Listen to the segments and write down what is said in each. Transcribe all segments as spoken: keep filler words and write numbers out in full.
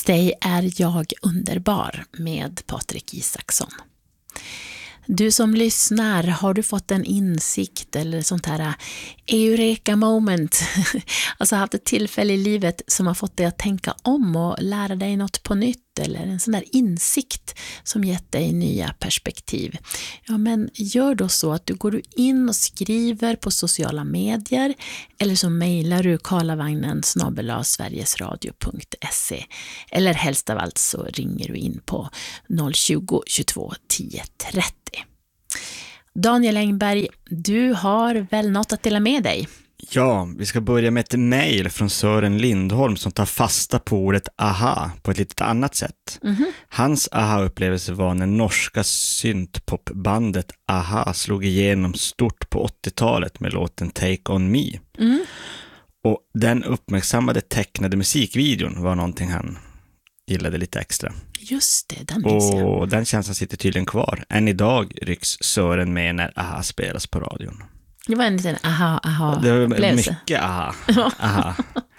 dig är jag underbar med Patrik Isaksson. Du som lyssnar, har du fått en insikt eller sånt här eureka moment, alltså haft ett tillfälle i livet som har fått dig att tänka om och lära dig något på nytt, eller en sån där insikt som gett dig nya perspektiv? Ja, men gör då så att du går in och skriver på sociala medier, eller så mejlar du karlavagnen snabel-a sverigesradio punkt se, eller helst av allt så ringer du in på noll tjugo, tjugotvå, tio, trettio. Daniel Engberg, du har väl något att dela med dig? Ja, vi ska börja med ett mejl från Sören Lindholm som tar fasta på ordet aha på ett lite annat sätt. Mm-hmm. Hans aha-upplevelse var när norska syntpopbandet aha slog igenom stort på åttiotalet med låten Take On Me. Mm. Och den uppmärksammade tecknade musikvideon var någonting han gillade lite extra. Just det, den minns jag. Och den känslan sitter tydligen kvar. Än idag rycks Sören med när aha spelas på radion. Det var en liten aha, aha Det var upplevelse. Mycket aha. aha.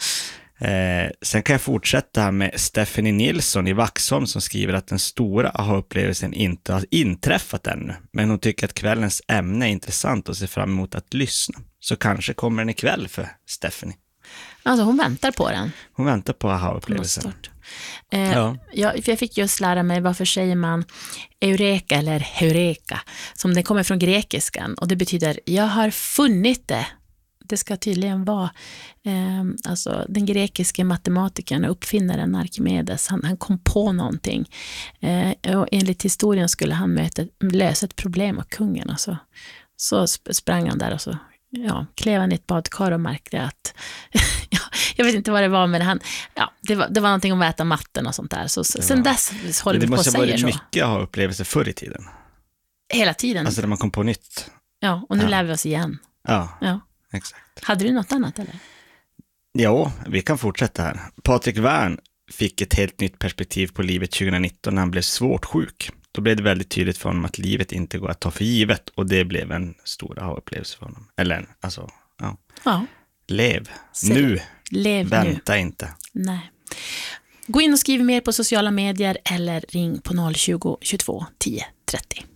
Eh, sen kan jag fortsätta här med Stephanie Nilsson i Vaxholm som skriver att den stora aha-upplevelsen inte har inträffat ännu. Men hon tycker att kvällens ämne är intressant och ser fram emot att lyssna. Så kanske kommer den ikväll för Stephanie. Alltså hon väntar på den. Hon väntar på aha-upplevelsen. Eh, ja. jag, för jag fick just lära mig varför säger man eureka eller heureka, som det kommer från grekiskan, och det betyder jag har funnit det. Det ska tydligen vara eh, alltså den grekiska matematikern och uppfinnaren Archimedes, han, han kom på någonting eh, och enligt historien skulle han möta, lösa ett problem av kungen, och så, så sprang han där och så ja, klev han i ett badkar och märkte att ja, jag vet inte vad det var, men han, ja, det, var, det var någonting om att äta matten och sånt där. Så sen dess håller vi på att säga så. Det måste ha varit mycket att ha upplevelser förr i tiden. Hela tiden. Alltså när man kom på nytt. Ja, och nu ja. lär vi oss igen. Ja, ja, exakt. Hade du något annat eller? Ja, vi kan fortsätta här. Patrik Wern fick ett helt nytt perspektiv på livet tjugonitton när han blev svårt sjuk. Då blev det väldigt tydligt för honom att livet inte går att ta för givet, och det blev en stor aha-upplevelse för honom. Eller, alltså, ja. ja. Lev. Se, nu. Lev Vänta nu. inte. Nej. Gå in och skriv mer på sociala medier eller ring på noll tjugo, tjugotvå, tio, trettio.